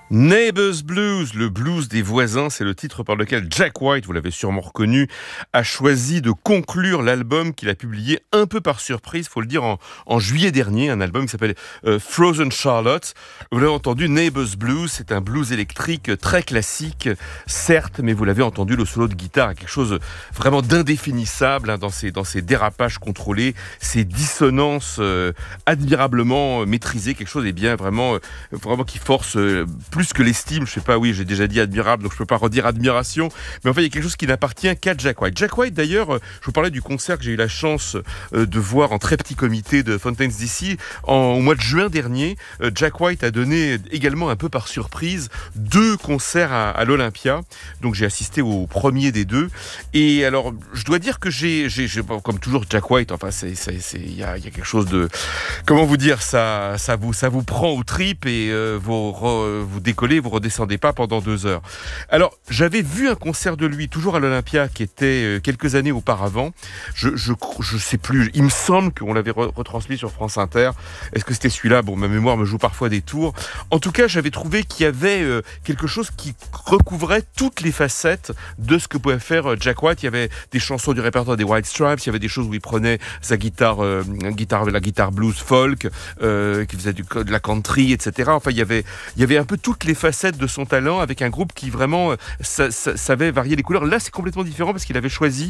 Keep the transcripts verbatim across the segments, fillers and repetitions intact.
Neighbors Blues, le blues des voisins, c'est le titre par lequel Jack White, vous l'avez sûrement reconnu, a choisi de conclure l'album qu'il a publié un peu par surprise, faut le dire, en, en juillet dernier, un album qui s'appelle euh, Frozen Charlotte. Vous l'avez entendu, Neighbors Blues, c'est un blues électrique très classique, certes, mais vous l'avez entendu, le solo de guitare a quelque chose vraiment d'indéfinissable hein, dans, ses, dans ses dérapages contrôlés, ses dissonances euh, admirablement maîtrisées, quelque chose eh bien, vraiment, euh, vraiment qui force euh, plus que l'estime, je sais pas, oui, j'ai déjà dit admirable, donc je peux pas redire admiration, mais en fait, il y a quelque chose qui n'appartient qu'à Jack White. Jack White, d'ailleurs, je vous parlais du concert que j'ai eu la chance de voir en très petit comité de Fountains D C en, au mois de juin dernier. Jack White a donné également un peu par surprise deux concerts à, à l'Olympia, donc j'ai assisté au premier des deux, et alors, je dois dire que j'ai, j'ai, j'ai comme toujours Jack White, enfin, c'est, c'est, c'est, il y a, il y a quelque chose de, comment vous dire, ça, ça vous, ça vous prend aux tripes et euh, vous, re, vous décollez, vous redescendez pas pendant deux heures. Alors, j'avais vu un concert de lui, toujours à l'Olympia, qui était euh, quelques années auparavant. Je, je, je sais plus, il me semble qu'on l'avait re- retransmis sur France Inter. Est-ce que c'était celui-là? Bon, ma mémoire me joue parfois des tours. En tout cas, j'avais trouvé qu'il y avait euh, quelque chose qui recouvrait toutes les facettes de ce que pouvait faire euh, Jack White. Il y avait des chansons du répertoire des White Stripes, il y avait des choses où il prenait sa guitare, euh, guitare la guitare blues folk, euh, qui faisait du, de la country, et cetera. Enfin, il y avait, il y avait un peu toutes les facettes de son talent avec un groupe qui vraiment euh, sa, sa, savait varier les couleurs. Là, c'est complètement différent parce qu'il avait choisi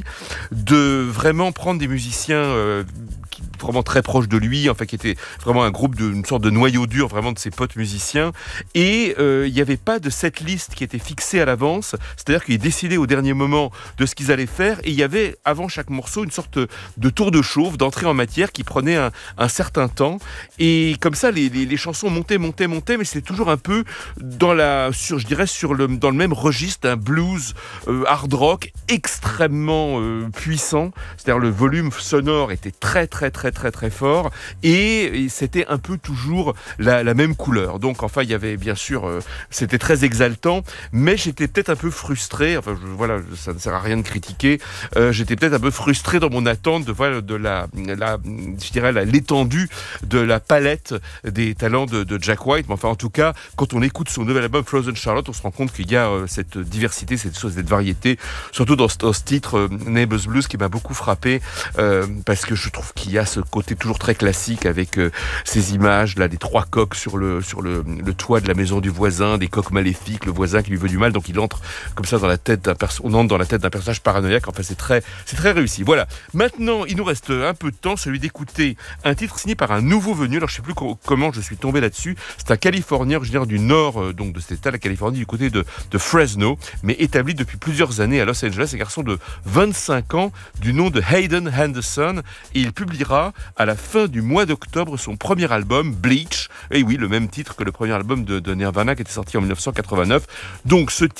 de vraiment prendre des musiciens euh, qui, vraiment très proches de lui, enfin qui était vraiment un groupe, de, une sorte de noyau dur vraiment de ses potes musiciens. Et euh, il n'y avait pas de setlist qui était fixée à l'avance, c'est-à-dire qu'ils décidaient au dernier moment de ce qu'ils allaient faire et il y avait avant chaque morceau une sorte de tour de chauffe, d'entrée en matière qui prenait un, un certain temps. Et comme ça, les, les, les chansons montaient, montaient, montaient, mais c'était toujours un peu dans la, sur, je dirais, sur le, dans le même registre d'un blues euh, hard rock extrêmement euh, puissant. C'est-à-dire le volume sonore était très, très, très, très, très fort et, et c'était un peu toujours la, la même couleur. Donc, enfin, il y avait bien sûr, euh, c'était très exaltant, mais j'étais peut-être un peu frustré. Enfin, je, voilà, ça ne sert à rien de critiquer. Euh, j'étais peut-être un peu frustré dans mon attente de, voilà, de la, la, je dirais, la, l'étendue de la palette des talents de, de Jack White. Mais enfin, en tout cas, quand on écoute son nouvel album Frozen Charlotte, on se rend compte qu'il y a euh, cette diversité, cette, cette variété, surtout dans ce, dans ce titre euh, Neighbors Blues qui m'a beaucoup frappé euh, parce que je trouve qu'il y a ce côté toujours très classique avec euh, ces images là des trois coqs sur le sur le, le toit de la maison du voisin, des coqs maléfiques, le voisin qui lui veut du mal, donc il entre comme ça dans la tête d'un perso- on entre dans la tête d'un personnage paranoïaque. Enfin, c'est très c'est très réussi. Voilà. Maintenant, il nous reste un peu de temps, celui d'écouter un titre signé par un nouveau venu. Alors, je sais plus co- comment je suis tombé là-dessus. C'est un Californien originaire du nord, euh, donc de cet état, la Californie, du côté de, de Fresno, mais établi depuis plusieurs années à Los Angeles. Un garçon de vingt-cinq ans, du nom de Hayden Henderson, et il publiera à la fin du mois d'octobre son premier album, Bleach. Et oui, le même titre que le premier album de, de Nirvana qui était sorti en dix-neuf cent quatre-vingt-neuf. Donc, ce